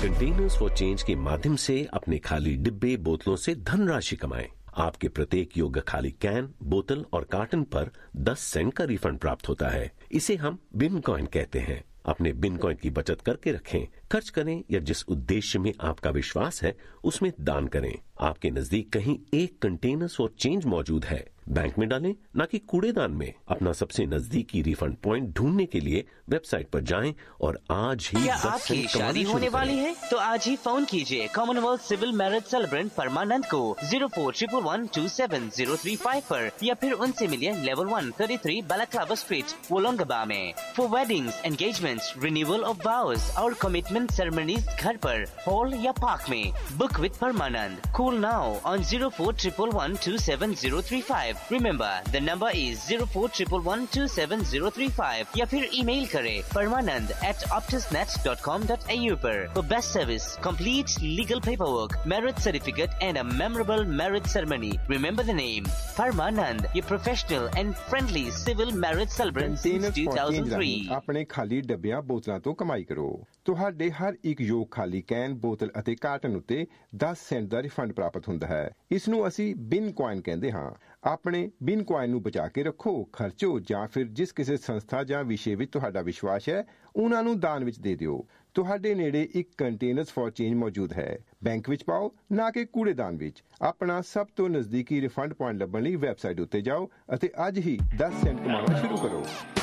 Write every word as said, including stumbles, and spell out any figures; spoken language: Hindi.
कंटेनर्स फॉर चेंज के माध्यम से अपने खाली डिब्बे बोतलों से धनराशि कमाएं। आपके प्रत्येक योग्य खाली कैन, बोतल और कार्टन पर दस सेंट का रिफंड प्राप्त होता है। इसे हम बिन कॉइन कहते हैं। अपने बिन कॉइन की बचत करके रखें, खर्च करें या जिस उद्देश्य में आपका विश्वास है उसमें दान करें। आपके नजदीक कहीं एक कंटेनर्स फॉर चेंज मौजूद है, बैंक में डालें, ना कि कूड़ेदान में। अपना सबसे नजदीकी रिफंड पॉइंट ढूंढने के लिए वेबसाइट पर जाएं और आज ही क्या आपकी शादी होने वाली है तो आज ही फोन कीजिए कॉमनवेल्थ सिविल मैरिज सेलिब्रेंट परमानंद को zero four triple one two seven zero three five पर, या फिर उनसे मिलिए level one thirty three balaclava street वोलोंगबा में। For weddings, engagements, renewal of vows और कमिटमेंट सेरेमनीज घर पर, हॉल या पार्क में। Book with Parmanand. Call now on zero four triple one two seven zero three five. Remember, the number is zero four one one two seven zero three five या फिर ईमेल करें permanand at optusnet dot com dot a u पर। For best service, complete legal paperwork, marriage certificate and a memorable marriage ceremony. Remember the name, Parmanand, your professional and friendly civil marriage celebrant since two thousand three। ਆਪਣੇ ਖਾਲੀ ਡੱਬਿਆਂ ਬੋਤਲਾਂ ਤੋਂ ਕਮਾਈ ਕਰੋ। ਤੁਹਾਡੇ ਹਰ ਇੱਕ ਯੋਗ ਖਾਲੀ ਕੈਨ, ਬੋਤਲ ਅਤੇ ਕਾਰਟਨ ਉੱਤੇ ਦਸ ਸੈਂਟ ਦਾ ਰਿਫੰਡ ਪ੍ਰਾਪਤ ਹੁੰਦਾ ਹੈ। ਇਸ ਨੂੰ ਅਸੀਂ ਬਿਨ ਕੁਆਇਨ ਕਹਿੰਦੇ ਹਾਂ। ਆਪਣੇ ਬਿਨ ਕੁਆਇਨ ਨੂੰ ਬਚਾ ਕੇ ਰੱਖੋ, ਖਰਚੋ ਜਾਂ ਫਿਰ ਜਿਸ ਕਿਸੇ ਸੰਸਥਾ ਜਾਂ ਵਿਸ਼ੇ ਵਿੱਚ ਤੁਹਾਡਾ ਵਿਸ਼ਵਾਸ ਹੈ ਉਹਨਾਂ ਨੂੰ ਦਾਨ ਵਿੱਚ ਦੇ ਦਿਓ। ਤੁਹਾਡੇ ਨੇੜੇ ਇੱਕ ਕੰਟੇਨਰਸ ਫॉर ਚੇਂਜ ਮੌਜੂਦ ਹੈ। ਬੈਂਕ ਵਿੱਚ ਪਾਓ, ਨਾ ਕਿ ਕੂੜੇਦਾਨ ਵਿੱਚ। ਆਪਣਾ ਸਭ ਤੋਂ ਨਜ਼ਦੀਕੀ ਰਿਫੰਡ ਪੁਆਇੰਟ ਲੱਭਣ ਲਈ ਵੈਬਸਾਈਟ ਉੱਤੇ ਜਾਓ ਅਤੇ ਅੱਜ ਹੀ ਦਸ ਸੈਂਟ ਕਮਾਉਣਾ ਸ਼ੁਰੂ ਕਰੋ।